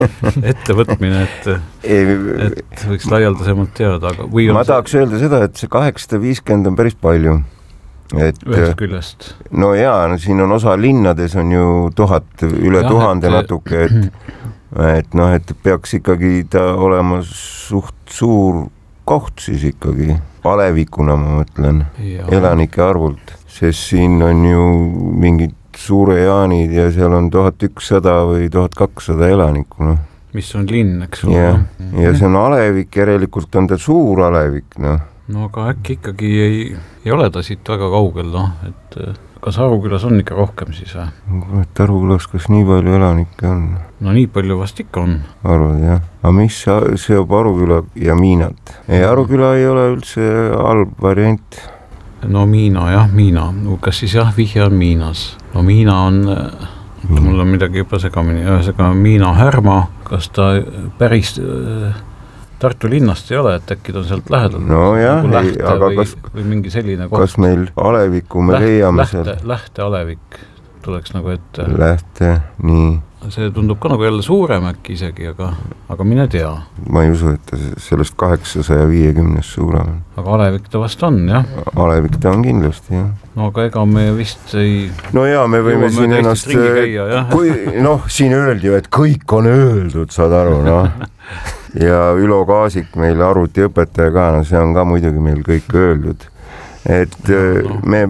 ettevõtmine, et võiks laialdasemalt teada, aga ma tahaks öelda seda, et see 850 on päris palju. Ühest küljest. No jaa, no siin on osa linnades on ju 1000, üle 1000 natuke, et peaks ikkagi ta olema suht suur koht siis ikkagi, alevikuna ma mõtlen, elanike arvult, sest siin on ju mingid suure jaanid ja seal on 1100 või 1200 elanikku, noh. Mis on linn, eks ole. Ja see on alevik, järelikult on ta suur alevik, noh. No aga äkki ikkagi ei ole ta siit väga kaugel, noh, et kas Arukülas on ikka rohkem siis või? Et Arukülas kas nii palju elanikke on? No nii palju vast ikka on. Arvad, jah. Aga mis seob Aruküla ja Miinat? Aruküla ei ole üldse halb variant. No Miina, jah, Miina. Kas siis jah, vihje on Miinas? No Miina on, mul on midagi juba segamini, Miina Härma, kas ta päris Tartu linnast ei ole, et äkki ta on sealt lähedal. No jah, aga või mingi selline koht. Kas meil aleviku me leiame seal? Lähte alevik tuleks nagu ette. Lähte, nii. See tundub ka nagu jälle suurem äkki isegi, aga mine tea. Ma ei usu, et sellest 850 suurem. Aga alevik ta vast on, jah? Alevik ta on kindlasti, jah. No aga ega me vist ei... No jaa, me võime siin ennast... siin öeldi ju, et kõik on öeldud, saad aru, noh. Ja Ülo Kaasik meil arvutiõpetaja ka, no see on ka muidugi meil kõik öeldud. Et me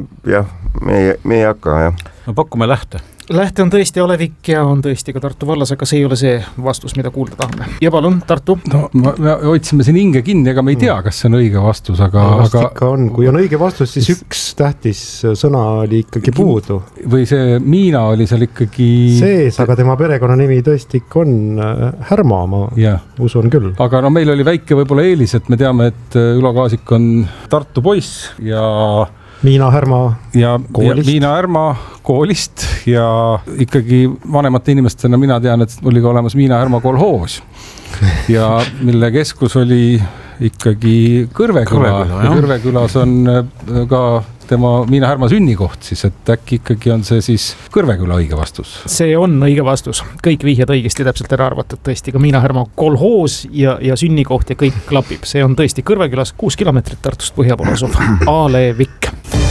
ei hakka, jah. No pakume Lähte. Lähte on tõesti alevik ja on tõesti ka Tartu vallas, aga see ei ole see vastus, mida kuulda tahame. Ja palun, Tartu. No, me otsime siin hinge kinni, ega me ei tea, kas see on õige vastus, aga... Ikka on. Kui on õige vastus, siis üks tähtis sõna oli ikkagi puudu. Või see Miina oli seal ikkagi... Sees, aga tema perekonnanimi tõesti ikka on Härma, ma usun küll. Aga no meil oli väike võib-olla eelis, et me teame, et Ülo Kaasik on Tartu poiss ja... Miina Härma koolist. Miina Härma koolist ja ikkagi vanemate inimestena mina tean, et oli ka olemas Miina Härma kolhoos ja mille keskus oli ikkagi Kõrveküla. Kõrvekülas on ka tema Miina Härma sünnikoht siis, et äkki ikkagi on see siis Kõrveküla õige vastus. See on õige vastus. Kõik vihjed õigesti täpselt ära arvatud. Tõesti ka Miina Härma kolhoos ja sünnikoht ja kõik klapib. See on tõesti Kõrvekülas 6 kilomeetrit Tartust põhja poole asuv alevik.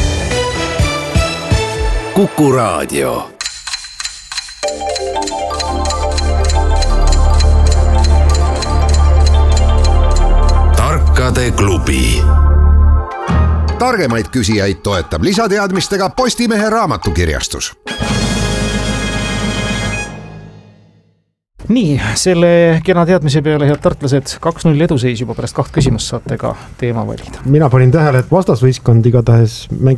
Kuku Raadio. Tarkade klubi. Targemaid küsijaid toetab lisateadmistega Postimehe raamatukirjastus. Nii, selle kena teadmise peale, head tartlased, 2-0 eduseis juba pärast 2 küsimust saate ka teema valida. Mina panin tähele, et vastasvõistkond igatahes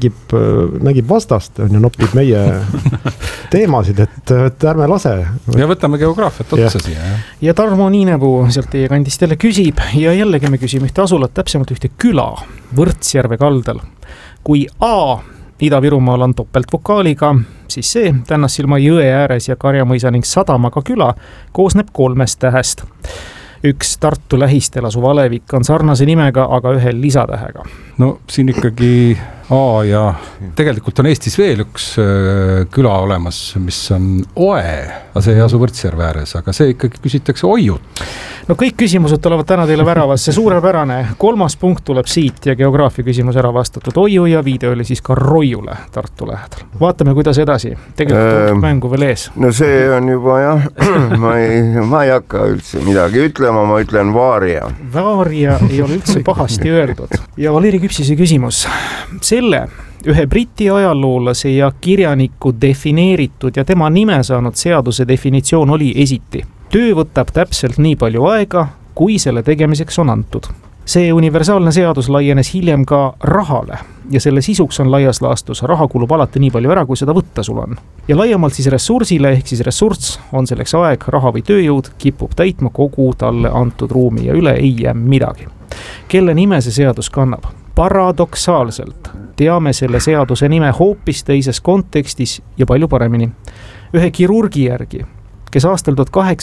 mängib vastast ja nopib meie teemasid, et ärme lase. Ja võtame geograafiat otsa siia. Ja Tarmo Niinepuu sealt teie kandist jälle küsib ja jällegi me küsime ühte asulat, täpsemalt ühte küla Võrtsjärve kaldal. Kui A Ida-Virumaal on topeltvokaaliga, siis see Tännassilma jõe ääres ja Karjamõisa ning Sadamaga küla koosneb 3 tähest. Üks Tartu lähistel asuv alevik on sarnase nimega, aga ühe lisatähega. No siin ikkagi A ja tegelikult on Eestis veel üks küla olemas, mis on Oe, aga see ei asu Võrtsjärve ääres, aga see ikkagi küsitakse Oiut. No kõik küsimused tulevad täna teile väravasse, suurepärane. 3. punkt tuleb siit ja geograafia küsimus ära vastatud Oiu ja viide oli siis ka Roiule Tartu lähedal. Vaatame, kuidas edasi. Tegelikult mängu veel ees. No see on juba jah, ma ei hakka üldse midagi ütlema, ma ütlen Vaaria. Vaaria ei ole üldse pahasti öeldud. Ja Valeri Küpsise küsimus. Selle ühe briti ajaloolase ja kirjaniku defineeritud ja tema nime saanud seaduse definitsioon oli esiti. Töö võtab täpselt nii palju aega, kui selle tegemiseks on antud. See universaalne seadus laienes hiljem ka rahale ja selle sisuks on laias laastus. Raha kulub alati nii palju ära, kui seda võtta sul on. Ja laiemalt siis ressursile ehk siis ressurss on selleks aeg, raha või tööjõud kipub täitma kogu talle antud ruumi ja üle ei jää midagi. Kelle nime see seadus kannab? Paradoksaalselt teame selle seaduse nime hoopis teises kontekstis ja palju paremini. Ühe kirurgi järgi, kes aastal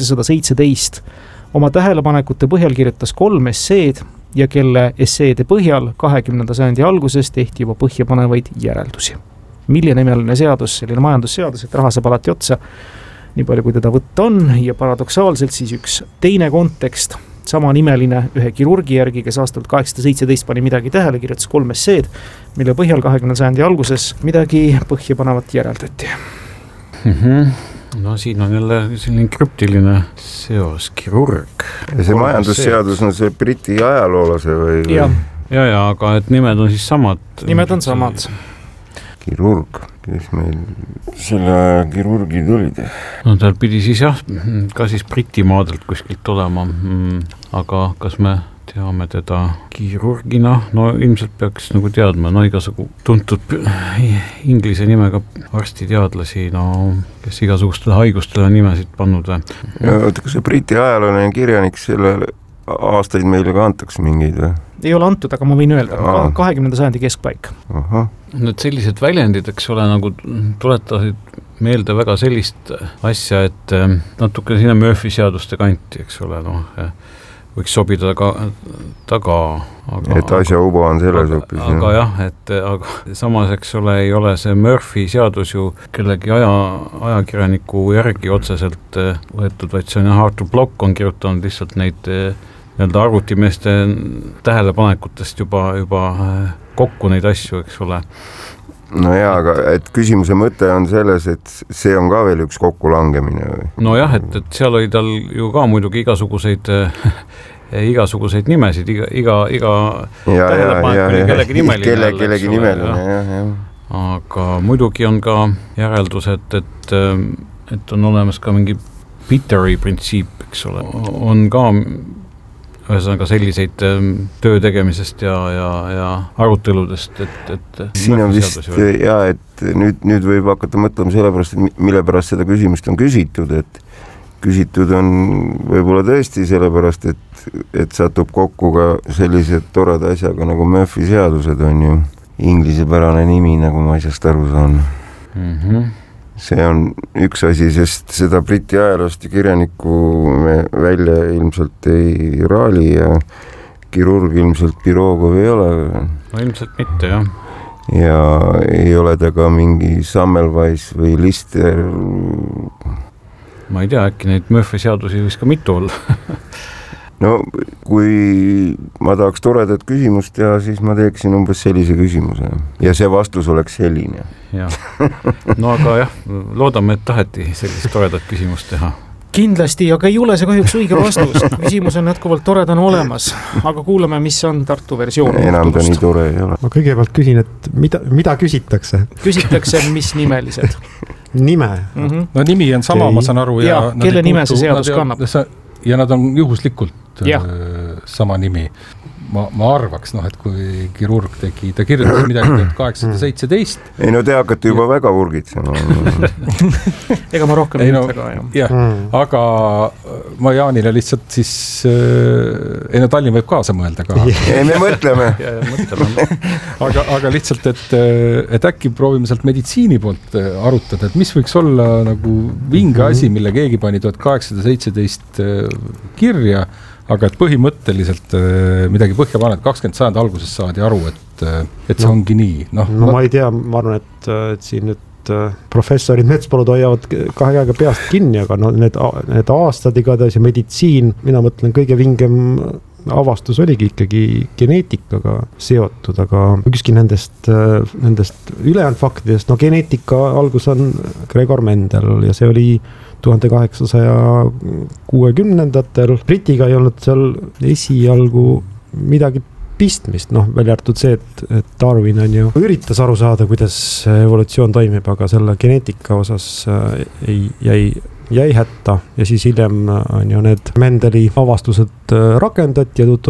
1817 oma tähelepanekute põhjal kirjutas 3 esseed ja kelle esseede põhjal 20. sajandi alguses tehti juba põhjapanevaid järeldusi. Milline nimeline seadus, selline majandusseadus, et raha saab alati otsa, nii palju kui teda võtta on ja paradoksaalselt siis üks teine kontekst, samanimeline ühe kirurgi järgi, kes aastal 1817 pani midagi tähele, kirjutas 3 esseed, mille põhjal 20. sajandi alguses midagi põhjapanevat järeldati. No siin on jälle selline krüptiline seos, kirurg. Ja see majandusseadus on see Briti ajaloolase või? Ja, aga et nimed on siis samad. Nimed on samad. Kirurg, kes meil selle kirurgid olid? No tal pidi siis jah, ka siis Briti maadelt kuskilt olema, aga kas me teame teda kirurgina? No ilmselt peaks nagu teadma, no igasugu tuntud inglise nimega arstiteadlasi, no kes igasugustele haigustele nimesid pannud või? Ja, kas see Briti ajalooline kirjanik selle aastaid meile ka antakse mingeid või? Ei ole antud, aga ma võin öelda, 20. sajandi keskpaik. Need sellised väljendid, eks ole, nagu tuletasid meelde väga sellist asja, et natuke sinna Murphy seaduste kanti, eks ole, võiks sobida taga. Et asja uba on selles õppis. Aga jah, aga samas, eks ole, ei ole see Murphy seadus ju kellegi ajakirjaniku järgi otseselt võetud, vaid see on Arthur Block on kirjutanud lihtsalt neid arvutimeeste tähelepanekutest juba kokku neid asju, eks ole. No jaa, aga et küsimuse mõte on selles, et see on ka veel üks kokkulangemine või? No jah, et seal oli tal ju ka muidugi igasuguseid nimesid, iga tähelepanek oli kellegi nimeline. Kellegi nimeline, jah. Aga muidugi on ka järeldused, et on olemas ka mingi Peteri printsiip, eks ole, on ka ühesõnaga selliseid töö tegemisest ja aruteludest, et siin on vist jah, et nüüd võib hakata mõtlema sellepärast, et mille pärast seda küsimust on küsitud, et küsitud on võib-olla tõesti sellepärast, et satub kokku ka sellise toreda asjaga nagu Murphy seadused on ju inglisepärane nimi, nagu ma asjast aru saan. See on üks asi, sest seda Briti ajaloost ja kirjanikku me välja ilmselt ei raali ja kirurg ilmselt Pirogov ei ole. No ilmselt mitte, jah. Ja ei ole ta ka mingi Semmelweis või Lister. Ma ei tea, äkki neid Murphy seadusi võis ka mitu olla. No kui ma tahaks toredat küsimust teha, siis ma teeksin umbes sellise küsimuse ja see vastus oleks selline. Ja. No aga jah, loodame, et taheti sellist toredat küsimust teha. Kindlasti, aga ei ole see kahjuks õige vastus. Küsimus on jätkuvalt toredana olemas, aga kuulame, mis on Tartu versioon. Enam ta nii tore ei ole. Ma kõigepealt küsin, et mida küsitakse? Küsitakse, mis nimelised? Nime? No nimi on sama, ma saan aru. Ja kelle nime see seadus kannab? Ja nad on juhuslikult sama nimi. Ma arvaks, et kui kirurg tegi, ta kirjutas midagi 1817. Ei no te hakkate juba väga urgitsema. Ega ma rohkem ei ütle ka. Jah, aga ma Jaanile lihtsalt siis, Tallinn võib kaasa mõelda ka. Ei, me mõtleme. Aga lihtsalt, et äkki proovime sealt meditsiini poolt arutada, et mis võiks olla nagu vinge asi, mille keegi pani 1817 kirja, aga et põhimõtteliselt midagi põhja paned, 20. sajandi alguses saadi aru, et see ongi nii. No ma ei tea, ma arvan, et siin nüüd professorid Metspalud hoiavad kahe käega peast kinni, aga need aastad igatahes ja meditsiin, mina mõtlen kõige vingem avastus oligi ikkagi geneetikaga seotud, aga ükski nendest ülejäänud faktidest, geneetika algus on Gregor Mendel ja see oli 1860-ndatel. Britiga ei olnud seal esialgu midagi pistmist, välja arvatud see, et Darwin on ju üritas aru saada, kuidas evolutsioon toimib, aga selle geneetika osas jäi hätta ja siis hiljem on ju need Mendeli avastused rakendati ja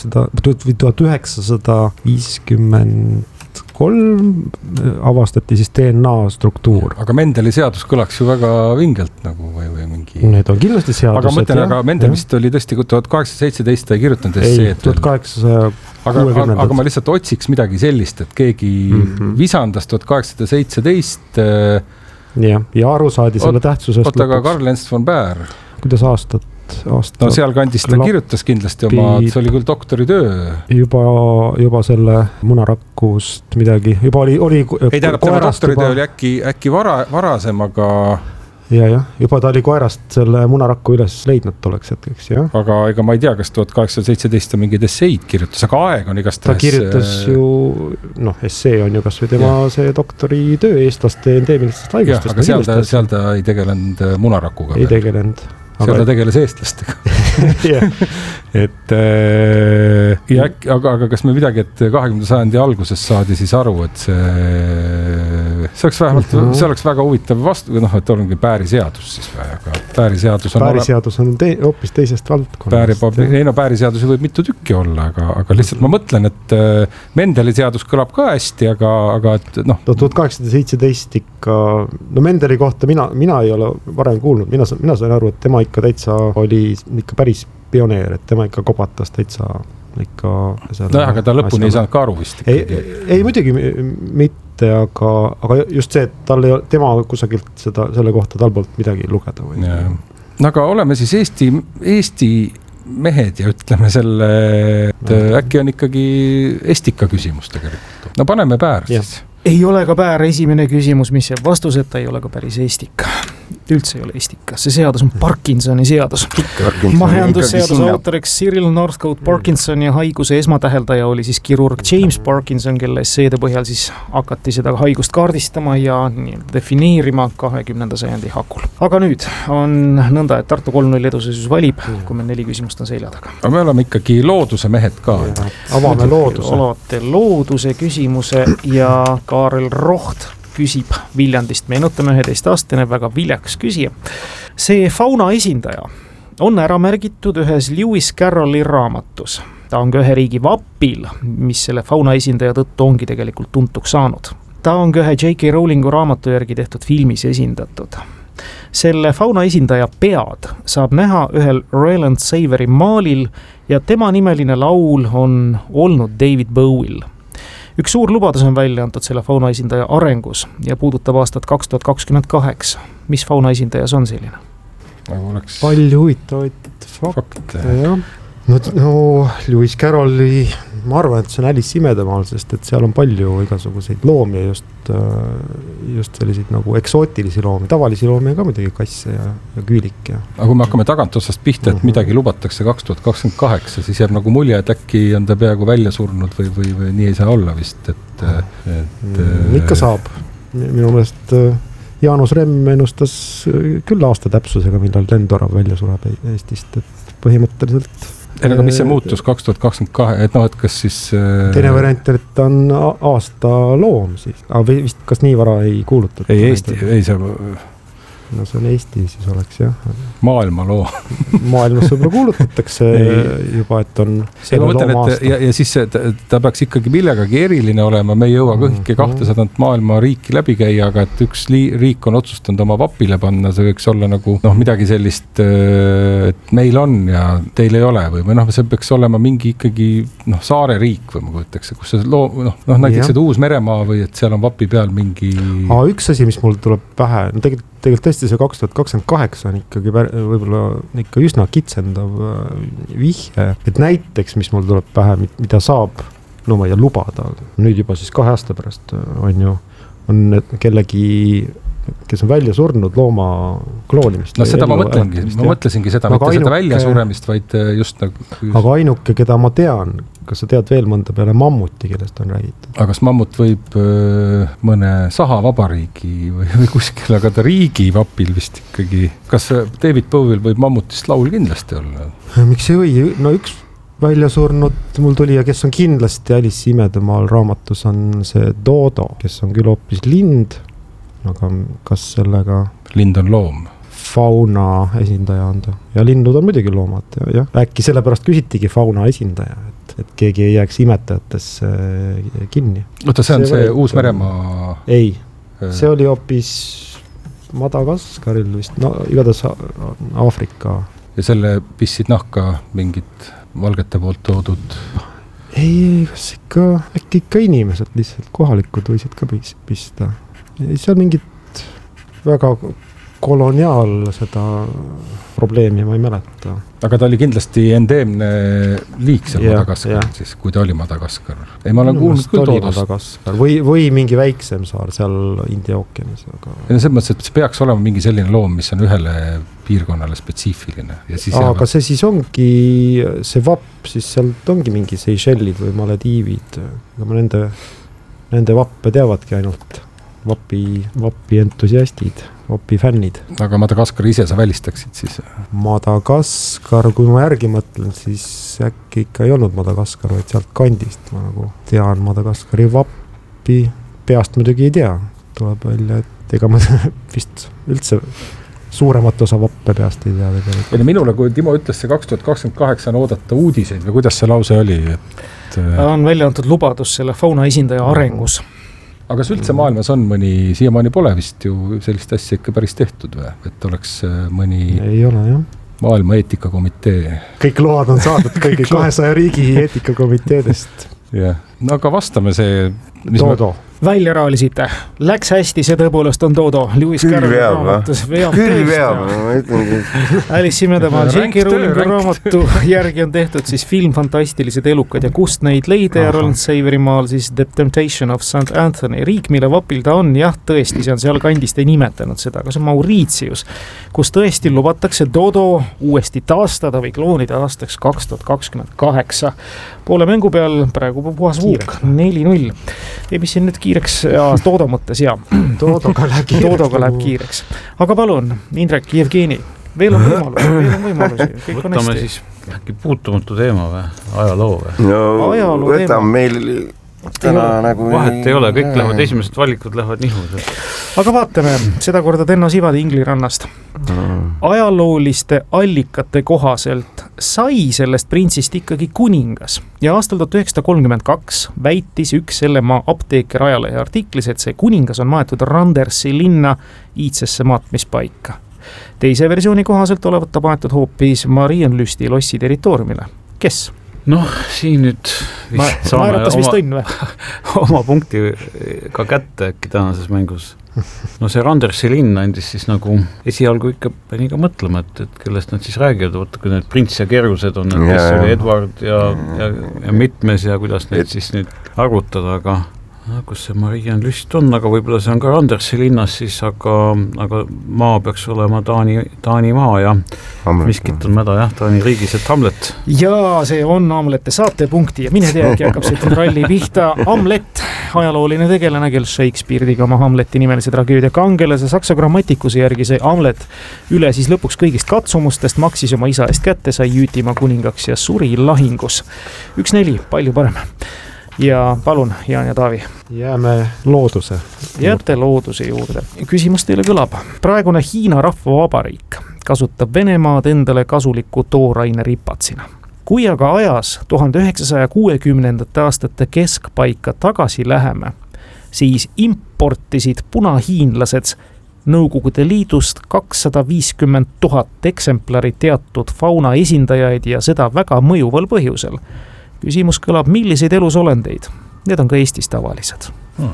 1953 avastati siis DNA struktuur. Aga Mendeli seadus kõlaks ju väga vingelt nagu või mingi... Need on kindlasti seadused. Aga mõtlen, aga Mendel vist oli tõesti 1817 ta ei kirjutanud esseed. 1860. Aga ma lihtsalt otsiks midagi sellist, et keegi visandas 1817... Ja aru saadi selle tähtsusest. Aga Karl Ernst von Baer. Kuidas aastat? No seal kandist ta kirjutas kindlasti oma, see oli küll doktoritöö. Juba selle munarakust midagi, juba oli ei tähendab, tema doktoritöö oli äkki varasem, aga ja juba ta oli koerast selle munaraku üles leidnud tolleks hetkeks, jah. Aga ega ma ei tea, kas 1817 mingeid esseid kirjutas, aga aeg on igastahes. Ta kirjutas ju, essee on ju kas või tema see doktoritöö eestlaste endeemilistest haigustest. Aga seal ta ei tegelenud munarakuga. Ei tegelenud. Seal ta tegeles eestlastega. Aga kas me midagi, et 20. sajandi alguses saadi siis aru, et see oleks väga huvitav vastu, et ongi pääriseadus siis või, aga pääriseadus on hoopis teisest valdkonnast. Pääriseadusi võib mitu tükki olla, aga lihtsalt ma mõtlen, et Mendeli seadus kõlab ka hästi, aga et 1817 ikka, Mendeli kohta mina ei ole varem kuulnud, mina sain aru, et tema ikka täitsa oli ikka päris pioneer, et tema ikka kobatas täitsa ikka aga ta lõpuni ei saanud ka aru vist. Ei muidugi mitte, aga just see, et tema kusagilt selle kohta tal poolt midagi lugeda või. Aga oleme siis Eesti mehed ja ütleme selle, et äkki on ikkagi estika küsimus tegelikult. No paneme päär siis. Ei ole ka päär esimene küsimus, mis jääb vastuseta, ei ole ka päris estika. Üldse ei ole estika. See seadus on Parkinsoni seadus. Majandusseaduse autoriks Cyril Northcote Parkinsoni haiguse esmatäheldaja oli siis kirurg James Parkinson, kelle esseede põhjal siis hakati seda haigust kaardistama ja defineerima 20. sajandi hakul. Aga nüüd on nõnda, et Tartu 3-0 edusesus valib, kui meil 4 küsimust on selja taga. Aga me oleme ikkagi looduse mehed ka. Avame looduse. Olete looduse küsimuse ja Kaarel Roht küsib Viljandist. Meenutame 11-aastane väga viljakas küsija. See fauna esindaja on ära märgitud ühes Lewis Carrolli raamatus. Ta on ka ühe riigi vapil, mis selle fauna esindaja tõttu ongi tegelikult tuntuks saanud. Ta on ka ühe J.K. Rowlingu raamatu järgi tehtud filmis esindatud. Selle fauna esindaja pead saab näha ühel Roland Saveri maalil ja tema nimeline laul on olnud David Bowie'l. Üks suur lubadus on välja antud selle fauna esindaja arengus ja puudutab aastat 2028. Mis fauna esindaja see on selline? Palju huvitavaid fakte, jah. No Lewis Carrolli, ma arvan, et see on Alice imedemaal, sest et seal on palju igasuguseid loomi ja just selliseid nagu eksootilisi loomi, tavalisi loomi ka midagi kasse ja küülik. Aga kui me hakkame tagant otsast pihta, et midagi lubatakse 2028, siis jääb nagu mulje, et äkki on ta peaaegu välja surnud või nii ei saa olla vist, ikka saab. Minu meelest Jaanus Remm ennustas küll aasta täpsusega, millal lendorav välja sureb Eestist, et põhimõtteliselt aga mis see muutus 2022, et kas siis teine variant, et on aasta loom siis, aga vist kas nii vara ei kuulutud? Ei, Eesti, ei see no see on Eesti siis oleks, jah. Maailma loo. Maailmas võib-olla kuulutatakse juba, et on selle looma aasta. Ja siis ta peaks ikkagi millegagi eriline olema, me ei jõua kõiki 200 maailma riiki läbi käia, aga et üks riik on otsustanud oma vapile panna, see võiks olla nagu midagi sellist, et meil on ja teil ei ole või see peaks olema mingi ikkagi saare riik või ma kujutakse, kus see loo, näiteks et Uus-Meremaa või et seal on vapi peal mingi üks asi, mis mul tuleb pähe, tegelikult tõesti see 2028 on ikkagi võib-olla ikka üsna kitsendav vihje, et näiteks, mis mul tuleb pähe, mida saab ma ei lubada, nüüd juba siis 2 aasta pärast on kellegi, kes on välja surnud looma kloonimist. Seda ma mõtlesingi seda, mitte seda välja suremist, vaid just nagu aga ainuke, keda ma tean, kas sa tead veel mõnda peale mammuti, kellest on räägitud? Aga kas mammut võib mõne sahavabariigi või kuskil, aga ta riigi vapil vist ikkagi. Kas David Bowie'l võib mammutist laul kindlasti olla? Miks ei või? Üks välja surnud mul tuli ja kes on kindlasti Alice imedemaal raamatus on see Dodo, kes on küll hoopis lind, aga kas sellega lind on loom? Fauna esindaja on ta. Ja linnud on muidugi loomad. Ja. Äkki sellepärast küsitigi fauna esindaja, et keegi ei jääks imetajatesse kinni. Oota, see on see Uus-Meremaa? Ei, see oli hoopis Madagaskaril vist, igatahes Aafrika. Ja selle pissid nahka mingid valgete poolt toodud? Ei, kas äkki ikka inimesed lihtsalt kohalikud võisid ka pista. Seal mingid väga koloniaal seda probleemi ma ei mäleta. Aga ta oli kindlasti endeemne liik seal Madagaskar, siis kui ta oli Madagaskar. Ei, ma olen kuulnud küll Dodost. Või mingi väiksem saar seal India ookeanis. Aga... selles mõttes, et see peaks olema mingi selline loom, mis on ühele piirkonnale spetsiifiline. Ja siis aga see siis ongi, see vapp, siis sealt ongi mingi Seychellid või Malediivid. Aga ma nende vappe teavadki ainult vapi entusiastid, vapi fännid. Aga Madagaskar ise sa välistaksid siis? Madagaskar, kui ma järgi mõtlen, siis äkki ikka ei olnud Madagaskar, vaid sealt kandist. Ma nagu tean Madagaskari vappi, peast muidugi ei tea. Tuleb välja, et ega ma vist üldse suuremat osa vappe peast ei tea tegelikult. Ja minule, kui Timo ütles, see 2028 on oodata uudiseid või kuidas see lause oli? On välja antud lubadus selle fauna esindaja arengus. Aga kas üldse maailmas on mõni, siiamaani pole vist ju sellist asja ikka päris tehtud või? Et oleks mõni ei ole, jah. Maailma eetikakomitee. Kõik load on saadud kõigi 200 riigi eetikakomiteedest. Jah, no aga vastame see... Dodo. Välja raalisite. Läks hästi, see tõepoolest on Dodo. Lewis Carroll raamatus veab Alice Simedemaal J.K. Rowlingu raamatu järgi on tehtud siis film Fantastilised elukad ja kust neid leida ja Roland Saverimaal siis The Temptation of St. Anthony. Riik, mille vapil ta on, jah, tõesti, see on seal kandist ei nimetanud seda, aga see on Mauritius, kus tõesti lubatakse Dodo uuesti taastada või kloonida aastaks 2028. Poole mängu peal praegu puhas vuuk, 4-0. Ja mis siin nüüd kiireks, Dodo mõttes, jah. Dodoga läheb kiireks. Aga palun, Indrek, Jevgeni, veel on võimalusi. Võtame siis äkki puutumatu teema või? Ajaloo või? No, võtame meil täna nagu... Vahet ei ole, kõik lähevad, esimesed valikud lähevad nihud. Aga vaatame seda korda Tenno Sivadi Inglirannast. Ajalooliste allikate kohaselt sai sellest printsist ikkagi kuningas ja aastal 1932 väitis üks selle maa apteeker ajalehe artiklis, et see kuningas on maetud Randersi linna iidsesse maatmispaika. Teise versiooni kohaselt olevat ta maetud hoopis Marienlüsti lossi territooriumile. Kes? Noh, siin nüüd vist saame oma punkti ka kätte äkki tänases mängus. No see Randersi linn andis siis nagu esialgu ikka pani ka mõtlema, et kellest nad siis räägivad, võtta kui need prints ja kerused on, kes oli Edward ja mitmes ja kuidas neid siis nüüd arvutada, aga kus see Marienlüst on, aga võib-olla see on ka Randersi linnas siis, aga maa peaks olema Taani maa ja miskit on mäda, jah, Taani riigis, et Hamlet. Ja see on Hamlete saatepunkti ja mine teagi hakkab see tralli pihta. Hamlet, ajalooline tegelane, kel Shakespeare tegi oma Hamleti nimelise tragöödia kangelase saksa grammatikuse järgi sai Hamlet üle siis lõpuks kõigist katsumustest, maksis oma isa eest kätte, sai Jüütimaa kuningaks ja suri lahingus. 1-4, palju parem. Ja palun, Jaan ja Taavi. Jääme looduse. Jääte looduse juurde. Küsimus teile kõlab. Praegune Hiina rahvavabariik kasutab Venemaad endale kasuliku tooraine ripatsina. Kui aga ajas 1960. aastate keskpaika tagasi läheme, siis importisid punahiinlased Nõukogude Liidust 250 000 eksemplari teatud fauna esindajaid ja seda väga mõjuval põhjusel. Küsimus kõlab, milliseid elusolendeid? Need on ka Eestis tavalised.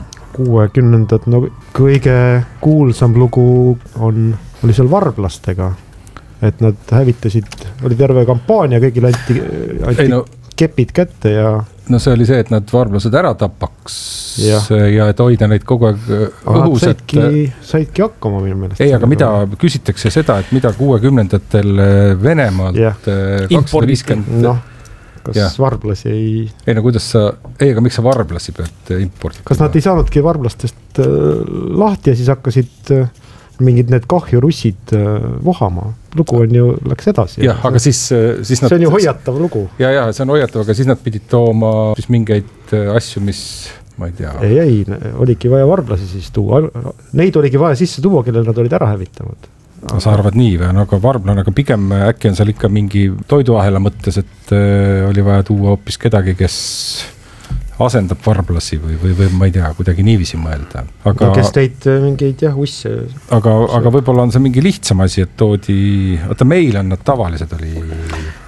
60. No kõige kuulsam lugu oli seal varblastega, et nad hävitasid, oli terve kampaania, kõigil anti kepid kätte ja... No see oli see, et nad varblased ära tapaks ja et hoida neid kogu aeg õhus. Saidki hakkama minu meelest. Ei, aga mida küsitakse seda, et mida 60-ndatel Venemaalt 250... Kas varblasi ei... Ei, no kuidas aga miks sa varblasi pead importima? Kas nad ei saanudki varblastest lahti ja siis hakkasid mingid need kahjurussid vohama? Lugu on ju, läks edasi. Jah, aga siis see on ju hoiatav lugu. Ja, see on hoiatav, aga siis nad pidid tooma siis mingeid asju, mis ma ei tea. Ei, oligi vaja varblasi siis tuua. Neid oligi vaja sisse tuua, kellel nad olid ära hävitanud. Sa arvad nii või? Aga varblane, aga pigem äkki on seal ikka mingi toiduahela mõttes, et oli vaja tuua hoopis kedagi, kes asendab varblasi või ma ei tea, kuidagi niiviisi mõelda. Aga, kes teid mingeid usse. Aga võib-olla on see mingi lihtsam asi, et toodi, meil on nad tavalised oli. Jah,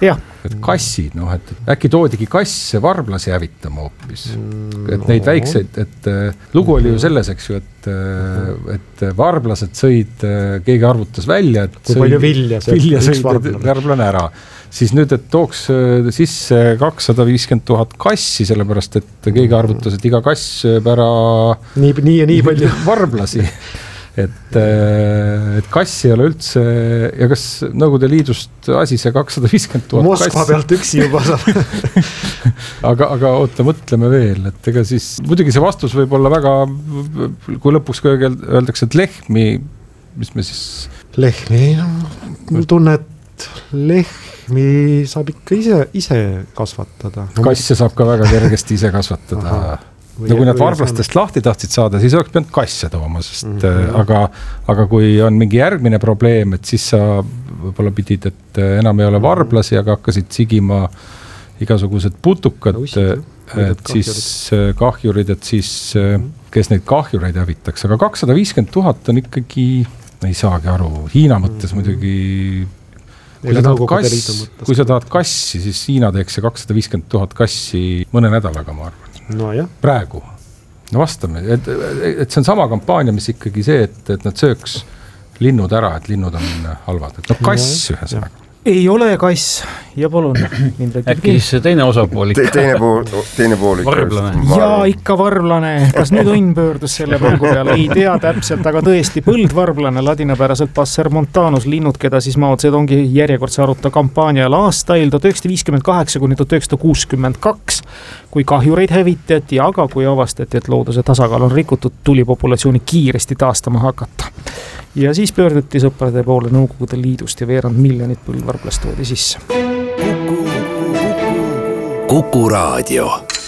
et kassid, noh, et äkki toodigi kasse varblasi hävitama hoopis. Et neid väikseid, et lugu oli ju selles, eks ju, et varblased sõid, keegi arvutas välja, et kui palju vilja sõid varblane ära. Siis nüüd, et tooks sisse 250 000 kassi, sellepärast, et keegi arvutas, et iga kass sööb ära nii ja nii palju varblasi. Et kassi ei ole üldse, ja kas Nõukogude Liidust asi see 250 000 Moskva pealt üksi juba saab. aga oota, mõtleme veel, et ega siis, muidugi see vastus võib olla väga, kui lõpuks öeldakse, et lehmi, mis me siis... Lehmi, mul tunne, et lehmi saab ikka ise kasvatada. Kasse saab ka väga kergesti ise kasvatada. Aha. No kui nad varblastest lahti tahtsid saada, siis oleks pidanud kasse tooma, sest aga kui on mingi järgmine probleem, et siis sa võib-olla pidid, et enam ei ole varblasi, aga hakkasid sigima igasugused putukad, et siis kahjurid, et siis kes neid kahjureid hävitaks, aga 250 000 on ikkagi, ei saagi aru, Hiina mõttes muidugi, kui sa tahad kassi, siis Hiina teeks see 250 000 kassi mõne nädalaga, ma arvan. No jah. Praegu. No vastame, et see on sama kampaania, mis ikkagi see, et nad sööks linnud ära, et linnud on halvad. Et no kass ühesõnaga. Ei ole kass ja palun. Äkki siis teine osapool ikka. Teine pool ikka. Varblane. Ja ikka varblane. Kas nüüd õnn pöördus selle mängu peale? Ei tea täpselt, aga tõesti põldvarblane, ladinapäraselt Passer montanus, linnud, keda siis Mao Zedongi järjekordse aruta kampaanial aastail 1958 kuni 1962, kui kahjureid hävitati, aga kui avastati, et looduse tasakaal on rikutud, tuli populatsiooni kiiresti taastama hakata. Ja siis pöörduti sõprade poole Nõukogude Liidust ja veerand miljonit põldvarblast toodi sisse. Kuku Raadio.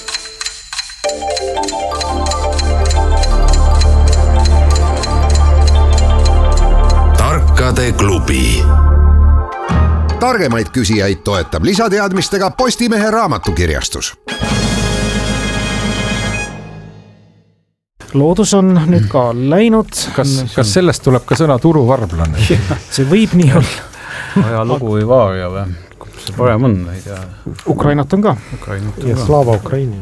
Tarkade klubi. Targemaid küsijaid toetab lisateadmistega Postimehe raamatukirjastus. Loodus on nüüd ka läinud. Kas sellest tuleb ka sõna turuvarblane? See võib nii olla. Ajalugu või vaaria või? See parem on, ei tea. Ukrainat on ka. Ja Slava Ukraini.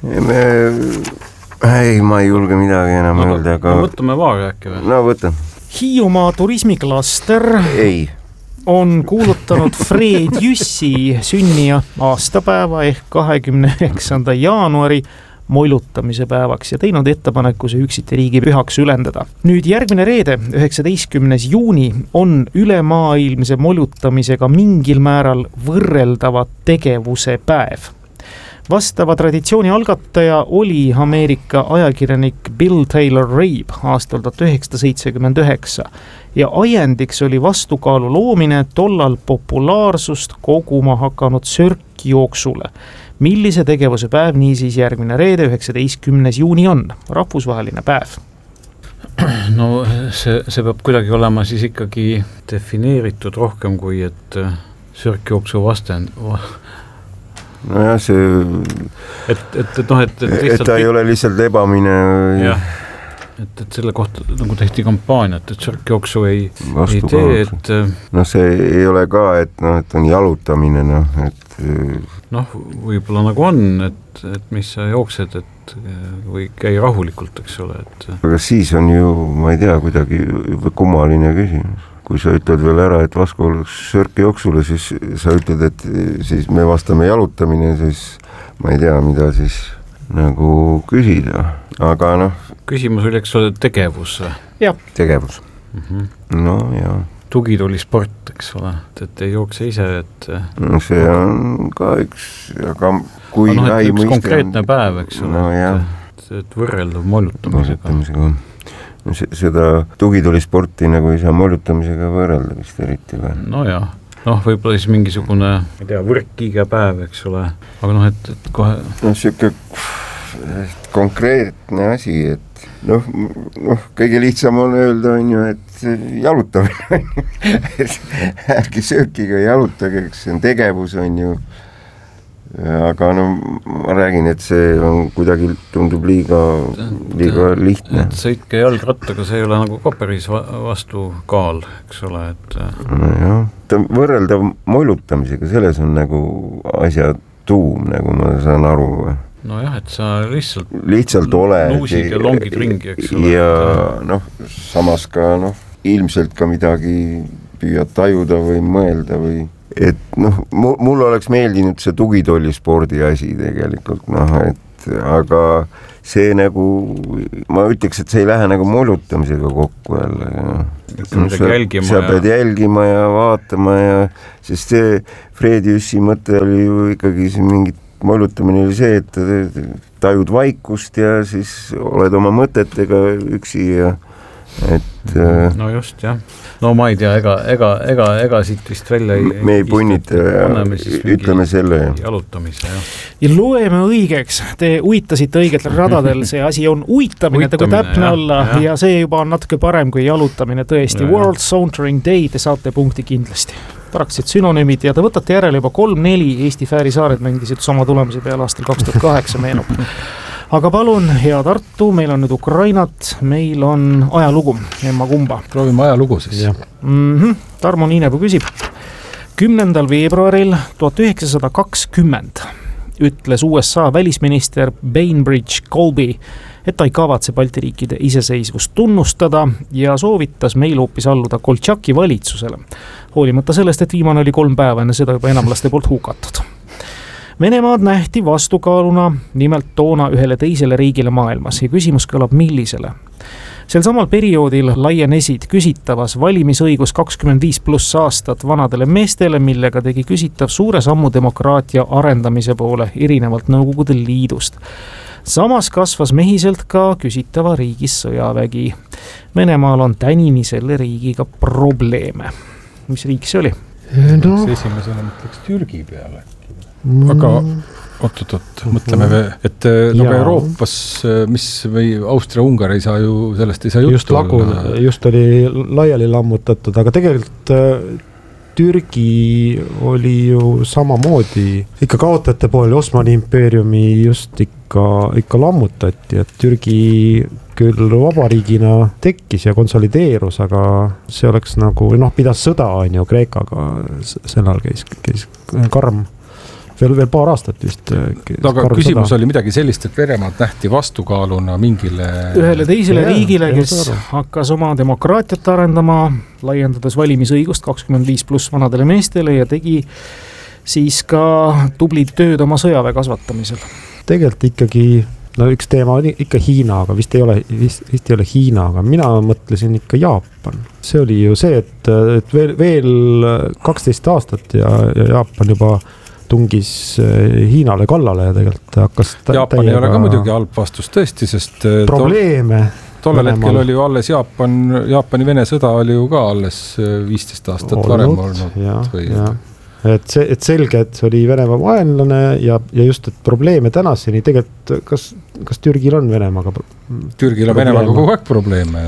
Ei, ma ei julge midagi enam öelda, aga... No võtame vaaria äkki või? No võtan. Hiiumaa turismiklaster on kuulutanud Fred Jüssi sünnija aastapäeva ehk 29. jaanuari moilutamise päevaks ja teinud ettepaneku see üksiti riigi pühaks ülendada. Nüüd järgmine reede, 19. juuni, on ülemaailmse moilutamisega mingil määral võrreldava tegevuse päev. Vastava traditsiooni algataja oli Ameerika ajakirjanik Bill Taylor Rabe aastal 1979 ja ajendiks oli vastukaalu loomine tollal populaarsust koguma hakanud sörkjooksule. Millise tegevuse päev niisiis järgmine reede, 19. juuni on? Rahvusvaheline päev. No see peab kuidagi olema siis ikkagi defineeritud rohkem kui, et sörkjooksu vastend. No jah, see... Et ta ei ole lihtsalt ebamine. Jah, et selle kohta nagu tehti kampaaniat, et sörkjooksu ei tee, et... No see ei ole ka, et on jalutamine, võib-olla nagu on, et mis sa jooksed, et või käi rahulikult, eks ole. Aga siis on ju, ma ei tea, kuidagi kummaline küsimus. Kui sa ütled veel ära, et vastu sörkjooksule, siis sa ütled, et siis me vastame jalutamine, siis ma ei tea, mida siis nagu küsida. Aga Küsimus oli, eks ole, tegevus. Jah. Tegevus. No jah. Tugituli sport, eks ole, et ei jookse ise, et... No see on ka üks, aga kui... üks konkreetne päev, eks ole, et võrreldav mollutamisega. Seda tugituli sporti nagu ei saa mollutamisega võrrelda vist eriti või? No jah, võib-olla siis mingisugune, ei tea, võrkkiige päev, eks ole, aga et kohe... Siuke konkreetne asi, et kõige lihtsam on öelda, on ju, et jalutamine, ärge söökiga jalutage, see on tegevus, on ju, aga no ma räägin, et see on kuidagi tundub liiga lihtne. Sõitke jalgrattaga, see ei ole nagu koperis vastukaal, eks ole, et jah, ta võrreldav mollutamisega, selles on nagu asja tuum, nagu ma saan aru. No jah, et sa lihtsalt oled luusid ja longid ringi, eks ole. Ja noh, samas ka ilmselt ka midagi püüad tajuda või mõelda või et noh, mul oleks meeldinud see tugitollispordi asi tegelikult, noh, et aga see nagu, ma ütleks, et see ei lähe nagu mollutamisega kokku jälle. Sa pead jälgima ja vaatama ja, sest see Fredi Jüssi mõte oli ju ikkagi see mingit mollutamine oli see, et tajud vaikust ja siis oled oma mõtetega üksi ja et no just, jah. No ma ei tea, ega siit vist välja me ei punnita ja ütleme selle jalutamise, jah. Ja loeme õigeks, te uitasite õigetel radadel, see asi on uitamine, kui täpne olla ja see juba on natuke parem kui jalutamine, tõesti. World Sauntering Day, te saate punkti kindlasti. Praktiliselt synonüümid ja te võtate järele juba 3-4 Eesti Fääri saared mängisid sama tulemise peale aastal 2008 meenub. Aga palun, hea Tartu, meil on nüüd Ukrainat, meil on ajalugu, emma kumba. Proovime ajalugu siis. Tarmo Niinepuu küsib. 10. veebruaril 1920 ütles USA välisminister Bainbridge Colby, et ta ei kavatse Balti riikide iseseisvust tunnustada ja soovitas meil hoopis alluda Koltšaki valitsusele. Hoolimata sellest, et viimane oli 3 päeva enne seda juba enamlaste poolt hukatud. Venemaad nähti vastukaaluna nimelt toona ühele teisele riigile maailmas ja küsimus kõlab millisele. Sel samal perioodil laienesid küsitavas valimisõigus 25+ aastat vanadele meestele, millega tegi küsitav suure sammu demokraatia arendamise poole erinevalt Nõukogude Liidust. Samas kasvas mehiselt ka küsitava riigis sõjavägi. Venemaal on tänini selle riigiga probleeme. Mis riik see oli? No. Esimesena mõtleks Türgi peale. Aga oot, mõtleme, et nagu Euroopas, mis või Austria-Ungar ei saa ju, sellest ei saa juttu olla. Just oli laiali lammutatud, aga tegelikult Türgi oli ju samamoodi, ikka kaotajate pool Osmani impeeriumi just ikka lammutati, et Türgi küll vabariigina tekkis ja konsolideerus, aga see oleks nagu, pidas sõda on ju Kreekaga, sellal käis karm. Veel paar aastat vist. Aga küsimus oli midagi sellist, et Venemaad nähti vastukaaluna mingile ühele teisele riigile, kes hakkas oma demokraatiat arendama, laiendades valimisõigust 25+ vanadele meestele ja tegi siis ka tublid tööd oma sõjaväe kasvatamisel. Tegelikult ikkagi, üks teema oli ikka Hiina, aga vist ei ole Hiina, aga mina mõtlesin ikka Jaapan. See oli ju see, et veel 12 aastat ja Jaapan juba tungis Hiinale kallale ja tegelikult hakkas Jaapan ei ole ka muidugi halb vastus tõesti, sest probleeme tollel hetkel oli ju alles Jaapani-Vene sõda oli ju ka alles 15 aastat varem olnud. Et selge, et see oli Venemaa vaenlane ja just, et probleeme tänaseni tegelikult, kas Türgil on Venemaaga Türgil on Venemaaga kogu aeg probleeme.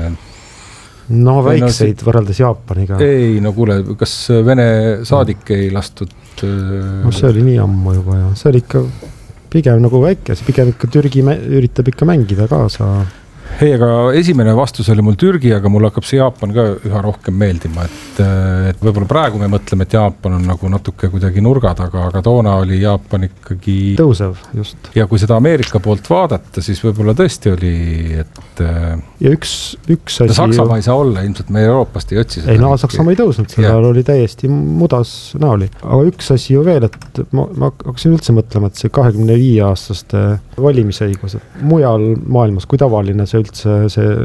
No väikseid võrreldes Jaapaniga. Ei, no kuule, kas Vene saadik ei lastud? No see oli nii ammu juba ja see oli ikka pigem nagu väike, pigem ikka Türgi üritab ikka mängida kaasa. Ei, aga esimene vastus oli mul Türgi, aga mul hakkab see Jaapan ka üha rohkem meeldima, et võib-olla praegu me mõtleme, et Jaapan on nagu natuke kuidagi nurga taga, aga toona oli Jaapan ikkagi tõusev, just. Ja kui seda Ameerika poolt vaadata, siis võib-olla tõesti oli, et ja üks asi Saksamaa ei saa olla, ilmselt me Euroopast ei otsi seda. Ei, no Saksamaa ei tõusnud, seda oli täiesti mudas näoli. Aga üks asi ju veel, et ma hakkasin üldse mõtlema, et see 25-aastaste valimisõigus, et mujal maailmas, kui tavaline see üldse,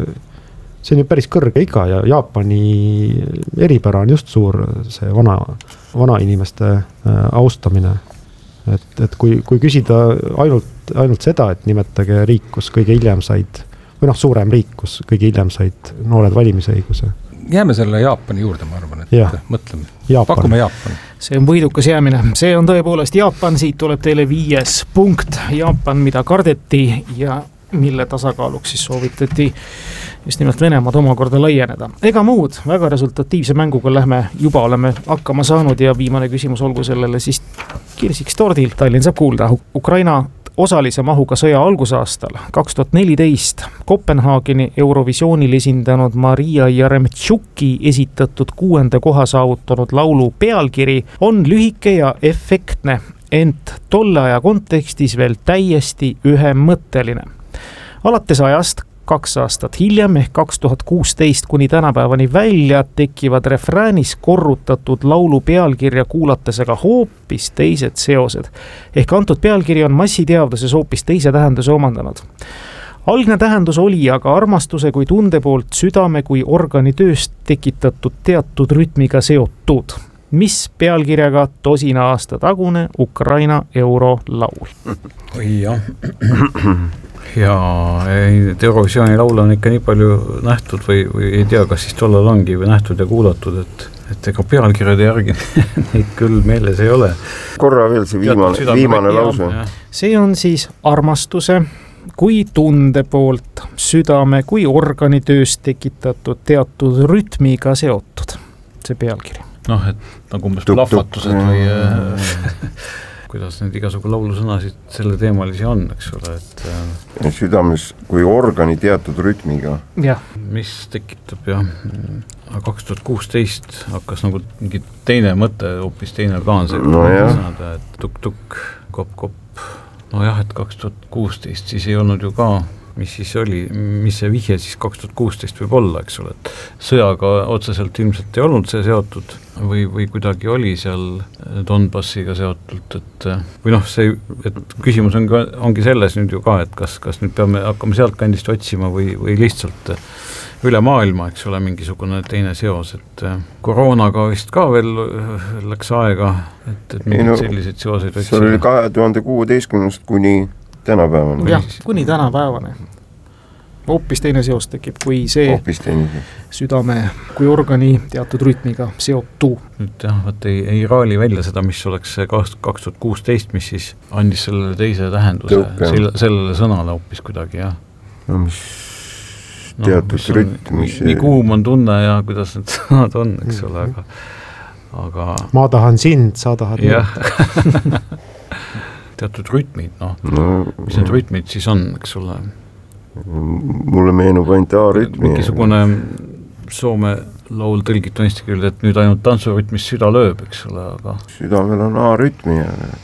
see on ju päris kõrge iga ja Jaapani eripära on just suur see vana inimeste austamine. Et kui küsida ainult seda, et nimetage riik, kus kõige hiljem said, või suurem riik, kus kõige hiljem said noored valimisõiguse. Jääme selle Jaapani juurde, ma arvan, et mõtleme. Pakume Jaapan. See on võidukas jäämine. See on tõepoolest Jaapan, siit tuleb teile 5 punkt. Jaapan, mida kardeti ja mille tasakaaluks siis soovitati just nimelt Venemaad omakorda laieneda. Ega muud, väga resultatiivse mänguga oleme hakkama saanud ja viimane küsimus olgu sellele siis kirsiks tordil. Tallinn saab kuulda. Ukraina osalise mahuga sõja algusaastal 2014 Kopenhaageni Eurovisioonil esindanud Maria Jaremtšuki esitatud 6. koha saavutanud laulu pealkiri on lühike ja efektne, ent tolle aja kontekstis veel täiesti ühemõtteline. Alates ajast 2 aastat hiljem ehk 2016 kuni tänapäevani välja tekivad refräänis korrutatud laulu pealkirja kuulates aga hoopis teised seosed. Ehk antud pealkiri on massiteadvuses hoopis teise tähenduse omandanud. Algne tähendus oli aga armastuse kui tunde poolt südame kui organi tööst tekitatud teatud rütmiga seotud, mis pealkirjaga 10 aasta tagune Ukraina eurolaul. Oi jah. Ja Eurovisiooni laule on ikka nii palju nähtud või ei tea, kas siis tollal ongi või nähtud ja kuulatud, et ega pealkirjade järgi neid küll meeles ei ole. Korra veel see viimane lause. See on siis armastuse kui tunde poolt südame kui organi tööst tekitatud teatud rütmiga seotud, see pealkiri. Noh, et nagu umbes plahvatused või kuidas need igasugu laulusõnasid selle teemalisi on, eks ole, et südames kui organi teatud rütmiga. Jah. Mis tekitab, jah. 2016 hakkas nagu mingi teine mõte, hoopis teine plaan see sõnada, et tuk-tuk, kopp-kopp. No jah, et 2016 siis ei olnud ju ka, mis siis oli, mis see vihje siis 2016 võib olla, eks ole, et sõjaga otseselt ilmselt ei olnud see seotud või kuidagi oli seal Donbassiga seotud, et või noh, see, et küsimus ongi selles nüüd ju ka, et kas nüüd peame hakkama sealt kandist otsima või lihtsalt üle maailma, eks ole, mingisugune teine seos, et koroonaga vist ka veel läks aega, et mingid selliseid seoseid otsima. See oli 2016 kuni tänapäevane. Jah, kuni tänapäevane. Hoopis teine seos tekib, kui see südame kui organi teatud rütmiga seotu. Nüüd jah, ei raali välja seda, mis oleks 2016, mis siis andis sellele teise tähenduse, sellele sõnale hoopis kuidagi, jah. No mis teatud rütm. Nii kuum on tunne ja kuidas need sõnad on, eks ole, aga ma tahan sind, sa tahad jah. Teatud rütmid, mis need rütmid siis on, eks ole. Mulle meenub ainult A-rütmi. Mingisugune Soome laul tõlgitu eesti keelde, et nüüd ainult tantsurütmis süda lööb, eks ole, aga südamel on A-rütmi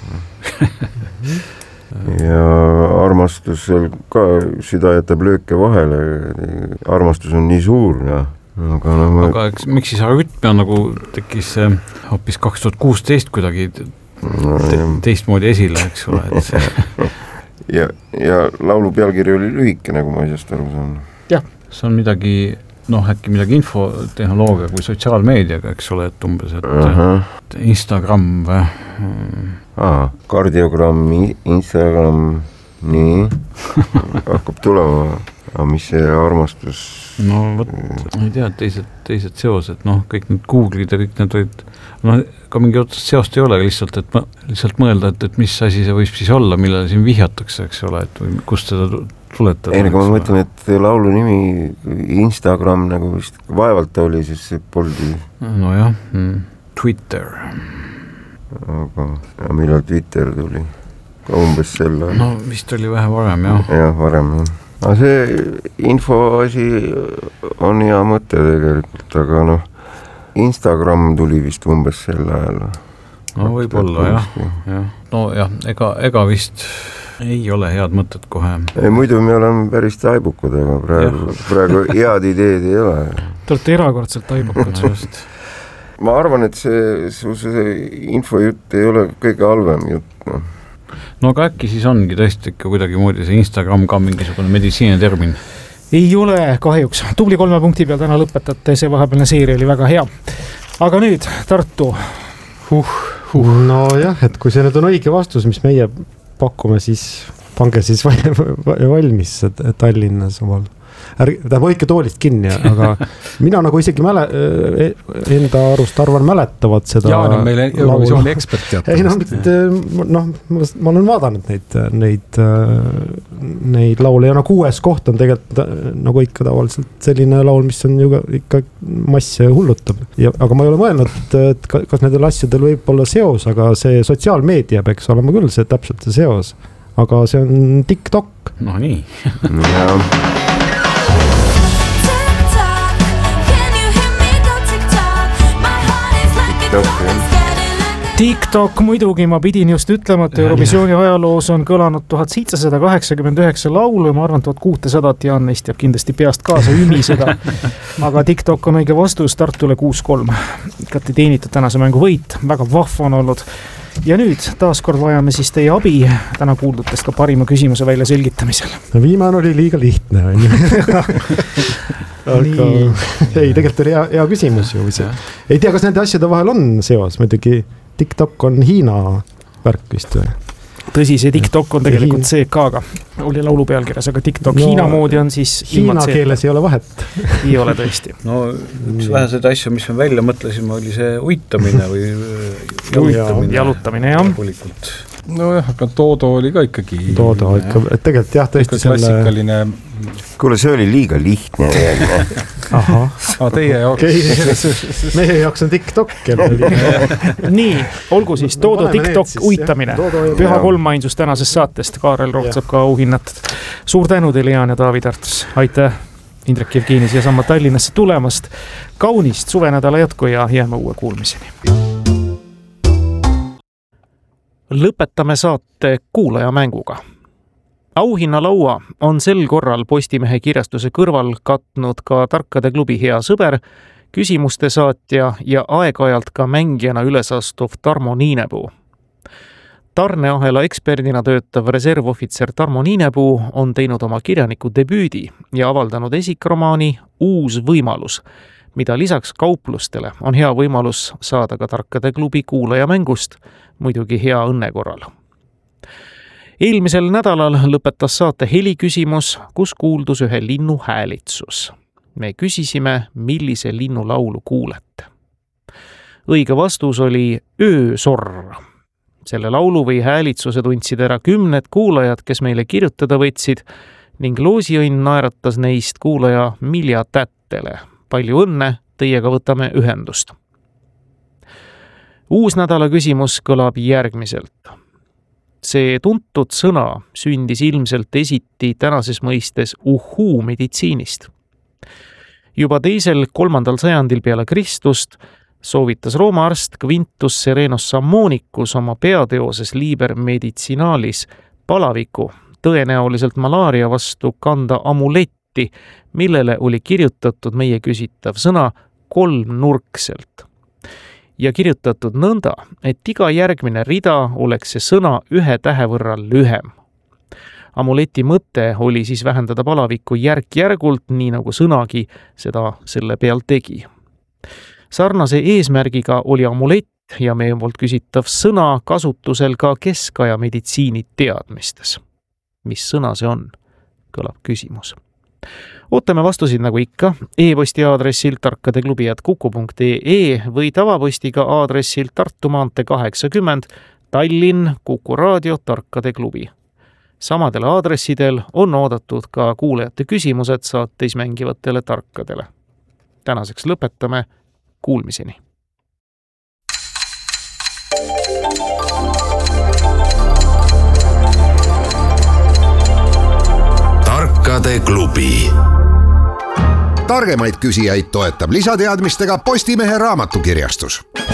ja armastusel ka süda jätab lööke vahele, armastus on nii suur ja aga miks siis rütmi on nagu tekkis hoopis 2016 kuidagi teistmoodi esile, eks ole, et see ja laulu pealkiri oli lühike, nagu ma asjast aru saan. Jah. See on midagi, äkki midagi infotehnoloogia kui sotsiaalmeediaga, eks ole, et umbes, et Instagram või? Kardiogramm, Instagram, nii, hakkab tulema, aga mis see armastus? No võt, ei tea, teised seosed, kõik need Google'id ja kõik need olid, ka mingi otsest seost ei ole lihtsalt, et lihtsalt mõelda, et mis asi see võib siis olla, millele siin vihjatakse, eks ole, et või kust seda tuletada. Ei, nagu ma mõtlen, et laulu nimi Instagram nagu vist vaevalt oli, siis see poldi. No jah, Twitter. Aga millal Twitter tuli? Ka umbes selle. No vist oli vähe varem, jah. Jah, varem, jah. Aga see info asi on hea mõte tegelikult, aga Instagram tuli vist umbes sel ajal. No võib-olla, jah. No jah, ega vist ei ole head mõtted kohe. Ei, muidu me oleme päris taibukud, aga praegu head ideed ei ole. Te olete erakordselt taibukud. Just. Ma arvan, et see infojutt ei ole kõige halvem jutt, No aga äkki siis ongi tõesti ikka kuidagi moodi see Instagram ka mingisugune meditsiine termin? Ei ole kahjuks. Tubli 3 punkti peal täna lõpetate, see vahepealne seeria oli väga hea. Aga nüüd Tartu. No jah, et kui see nüüd on õige vastus, mis meie pakume, siis pange siis valmis Tallinnas omal hoidke toolist kinni, aga mina nagu isegi enda arust arvan mäletavad seda. Jaan on meile Eurovisiooni ekspert teatud. Ei, ma olen vaadanud neid laule ja 6. koht on tegelikult nagu ikka tavaliselt selline laul, mis on ju ikka masse hullutab. Aga ma ei ole mõelnud, et kas nendel asjadel võib olla seos, aga see sotsiaalmeedia peaks olema küll see täpselt see seos. Aga see on TikTok. No nii. TikTok muidugi, ma pidin just ütlema, et Eurovisiooni ajaloos on kõlanud 1789 laulu ja ma arvan, 1600 Jaan neist jääb kindlasti peast kaasa ümiseda. Aga TikTok on õige vastus Tartule 6-3. Kätte teenitud tänase mängu võit, väga vahva on olnud. Ja nüüd taaskord vajame siis teie abi täna kuuldutest ka parima küsimuse välja selgitamisel. Viimane oli liiga lihtne. Aga ei, tegelikult oli hea küsimus ju. Ei tea, kas nende asjade vahel on seos, muidugi TikTok on Hiina värk vist või? Tõsi, see TikTok on tegelikult CK-ga. Oli laulu pealkirjas, aga TikTok Hiina moodi on siis Hiina keeles ei ole vahet. Ei ole tõesti. No üks vähesed asju, mis me välja mõtlesime, oli see uitamine või jalutamine, jah. Nojah, aga Toodo oli ka ikkagi. Toodo ikka, et tegelikult jah, tõesti klassikaline. Kuule, see oli liiga lihtne. Aha. Teie jaoks. Meie jaoks on TikTok. Nii, olgu siis Toodo TikTok uitamine. Püha 3 ainsus tänasest saatest. Kaarel Roht saab ka auhinnat. Suur tänu teile, Jaan ja Taavi Tartus. Aitäh Indrek Jevgeni siia samma Tallinnasse tulemast. Kaunist suvenädala jätku ja jääme uue kuulmiseni. Lõpetame saate kuulajamänguga. Auhinnalaua on sel korral Postimehe kirjastuse kõrval katnud ka Tarkade klubi hea sõber, küsimuste saatja ja aeg-ajalt ka mängijana ülesastuv Tarmo Niinepuu. Tarneahela eksperdina töötav reservohvitser Tarmo Niinepuu on teinud oma kirjaniku debüüdi ja avaldanud esikromaani Uus võimalus, mida lisaks kauplustele on hea võimalus saada ka Tarkade klubi kuulajamängust, muidugi hea õnne korral. Eelmisel nädalal lõpetas saate heliküsimus, kus kuuldus ühe linnu häälitsus. Me küsisime, millise linnu laulu kuulete. Õige vastus oli öösorr. Selle laulu või häälitsuse tundsid ära 10 kuulajad, kes meile kirjutada võtsid ning loosiõnn naeratas neist kuulaja Milja Tättele. Palju õnne, teiega võtame ühendust. Uus nädala küsimus kõlab järgmiselt. See tuntud sõna sündis ilmselt esiti tänases mõistes uhuu meditsiinist. Juba 2.–3. sajandil peale Kristust soovitas Rooma arst Quintus Serenus Sammonicus oma peateoses Liber Medicinalis palaviku, tõenäoliselt malaaria vastu kanda amuletti, millele oli kirjutatud meie küsitav sõna 3-nurkselt. Ja kirjutatud nõnda, et iga järgmine rida oleks see sõna 1 tähe võrra lühem. Amuleti mõte oli siis vähendada palavikku järk-järgult, nii nagu sõnagi seda selle peal tegi. Sarnase eesmärgiga oli amulett ja meie poolt küsitav sõna kasutusel ka keskaja meditsiini teadmistes. Mis sõna see on? Kõlab küsimus. Ootame vastusid nagu ikka e-posti aadressil tarkadeklubi@kuku.ee või tavapostiga aadressil Tartu maantee 80 Tallinn Kuku Raadio Tarkade klubi. Samadel aadressidel on oodatud ka kuulajate küsimused saateis mängivatele tarkadele. Tänaseks lõpetame. Kuulmiseni. Tarkade klubi. Targemaid küsijaid toetab lisateadmistega Postimehe raamatukirjastus.